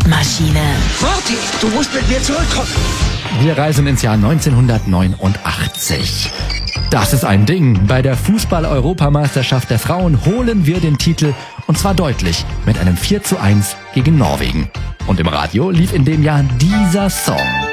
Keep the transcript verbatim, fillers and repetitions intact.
Zeitmaschine. Marty, du musst mit mir zurückkommen. Wir reisen ins Jahr neunzehnhundertneunundachtzig. Das ist ein Ding. Bei der Fußball-Europameisterschaft der Frauen holen wir den Titel, und zwar deutlich, mit einem vier zu eins gegen Norwegen. Und im Radio lief in dem Jahr dieser Song.